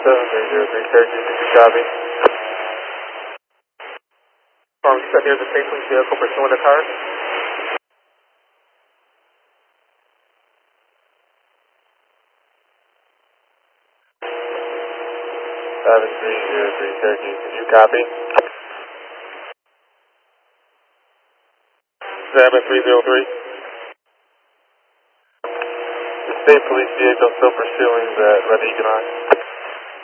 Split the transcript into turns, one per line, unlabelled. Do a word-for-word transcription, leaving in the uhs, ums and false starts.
seven three zero three, Cherokee, did you copy? Farm set near the Saint Police vehicle pursuing the car. seven three zero three, Cherokee, did you copy? seven three zero three. The State Police vehicle still pursuing the Red Equinox.